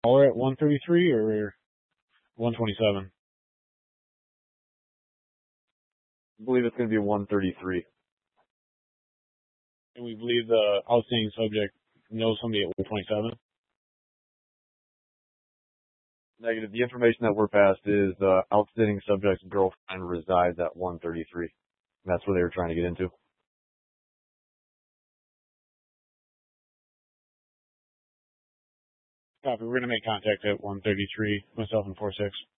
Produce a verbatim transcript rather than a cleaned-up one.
caller at one thirty-three or one twenty-seven? I believe it's going to be one thirty-three. And we believe the outstanding subject knows somebody at one twenty-seven? Negative. The information that we're passed is the outstanding subject's girlfriend resides at one thirty-three. And that's where they were trying to get into. Copy. We're going to make contact at one thirty-three, myself and four six.